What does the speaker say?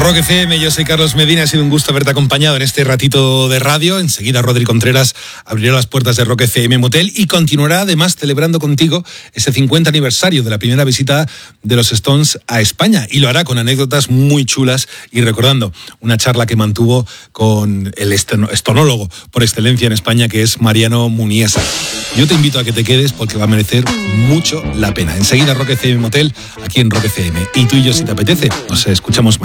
Rock FM, yo soy Carlos Medina, ha sido un gusto haberte acompañado en este ratito de radio. Enseguida Rodri Contreras abrirá las puertas de Rock FM Motel y continuará además celebrando contigo ese 50 aniversario de la primera visita de los Stones a España, y lo hará con anécdotas muy chulas y recordando una charla que mantuvo con el estonólogo por excelencia en España, que es Mariano Muniesa. Yo te invito a que te quedes porque va a merecer mucho la pena. Enseguida Rock FM Motel, aquí en Rock FM. Y tú y yo, si te apetece, nos escuchamos mañana.